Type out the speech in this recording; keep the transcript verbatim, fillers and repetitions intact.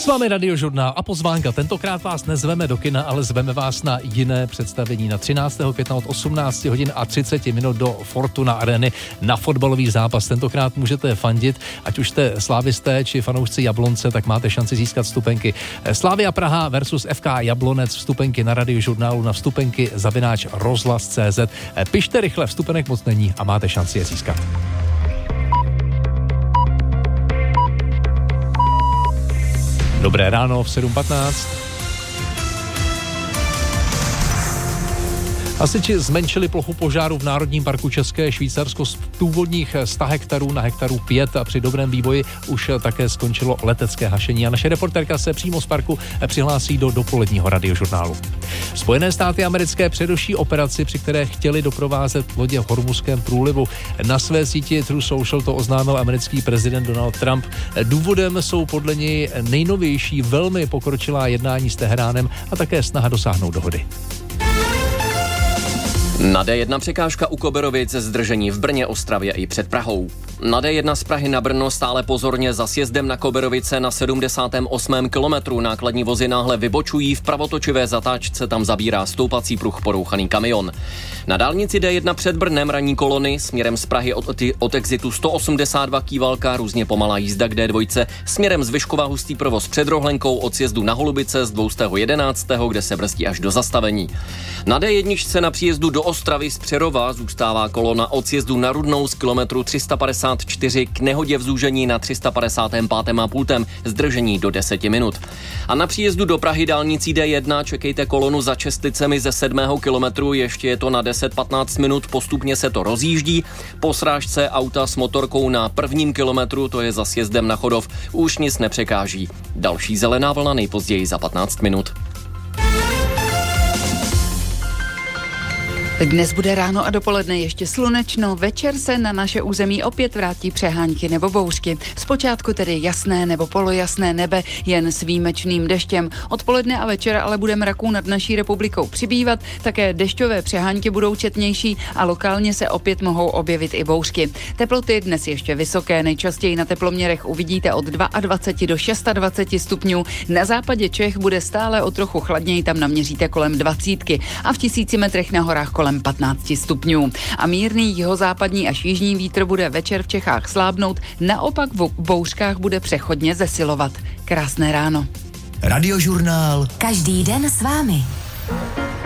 S vámi Radiožurnál a pozvánka. Tentokrát vás nezveme do kina, ale zveme vás na jiné představení. Na třináctého května od osmnáct hodin a třicet minut do Fortuna Areny na fotbalový zápas. Tentokrát můžete fandit, ať už jste slávisté či fanoušci Jablonce, tak máte šanci získat vstupenky. Slavia Praha versus F K Jablonec, vstupenky na Radiožurnálu na vstupenky zavináč rozhlas tečka cé zet. Pište rychle, vstupenek moc není a máte šanci je získat. Dobré ráno v sedm patnáct. Hasiči zmenšili plochu požáru v Národním parku České Švýcarsko z původních sto hektarů na hektarů pět a při dobrém vývoji už také skončilo letecké hašení. A naše reportérka se přímo z parku přihlásí do dopoledního Radiožurnálu. Spojené státy americké předuší operaci, při které chtěli doprovázet lodě v Hormuzském průlivu. Na své síti True Social to oznámil americký prezident Donald Trump. Důvodem jsou podle něj nejnovější velmi pokročilá jednání s Teheránem a také snaha dosáhnout dohody. Na dé jedna překážka u Koberovic, zdržení v Brně, Ostravě i před Prahou. Na dé jedna z Prahy na Brno stále pozorně za sjezdem na Koberovice na sedmdesátém osmém kilometru. Nákladní vozy náhle vybočují, v pravotočivé zatáčce tam zabírá stoupací pruh porouchaný kamion. Na dálnici dé jedna před Brnem ranní kolony směrem z Prahy od, od exitu sto osmdesát dva Kývalka, různě pomalá jízda k dé dva, směrem z Vyškova hustý provoz před Rohlenkou od sjezdu na Holubice z dvě jedenáct, kde se brzdí až do zastavení. Na dé jedna na příjezdu do Ostravy z Přerova zůstává kolona od sjezdu na Rudnou z kilometru tři sta padesát čtyři k nehodě v zúžení na tři sta padesát pět a půl, zdržení do deseti minut. A na příjezdu do Prahy dálnicí dé jedna čekejte kolonu za Čestlicemi ze sedmého kilometru, ještě je to na deset patnáct minut, postupně se to rozjíždí. Po srážce auta s motorkou na prvním kilometru, to je za sjezdem na Chodov, už nic nepřekáží. Další zelená vlna nejpozději za patnáct minut. Dnes bude ráno a dopoledne ještě slunečno, večer se na naše území opět vrátí přehánky nebo bouřky. Zpočátku tedy jasné nebo polojasné nebe, jen s výjimečným deštěm. Odpoledne a večer ale bude mraků nad naší republikou přibývat, také dešťové přehánky budou četnější a lokálně se opět mohou objevit i bouřky. Teploty dnes ještě vysoké, nejčastěji na teploměrech uvidíte od dvacet dva do dvacet šest stupňů. Na západě Čech bude stále o trochu chladněji, tam naměříte kolem dvacítky a v tisíci metrech na horách kolem patnáct stupňů. A mírný jihozápadní až jižní vítr bude večer v Čechách slábnout, naopak v bouřkách bude přechodně zesilovat. Krásné ráno. Radiožurnál. Každý den s vámi.